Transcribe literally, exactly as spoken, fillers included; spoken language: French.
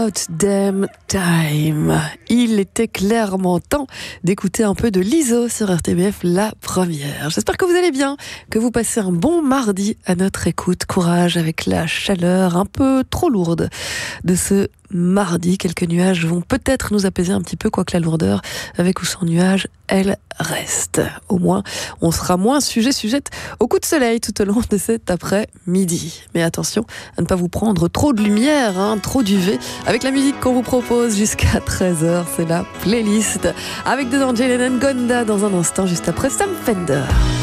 About Damn Time. Il était clairement temps d'écouter un peu de L I S O sur R T B F, la première. J'espère que vous allez bien, que vous passez un bon mardi à notre écoute. Courage avec la chaleur un peu trop lourde de ce mardi. Quelques nuages vont peut-être nous apaiser un petit peu, quoique la lourdeur, avec ou sans nuages, elle reste. Au moins, on sera moins sujet, sujette au coup de soleil tout au long de cet après-midi. Mais attention à ne pas vous prendre trop de lumière, hein, trop d'U V. Avec la musique qu'on vous propose jusqu'à treize heures, c'est la playlist. Avec dedans Jay Lennon, Gonda dans un instant, juste après Sam Fender.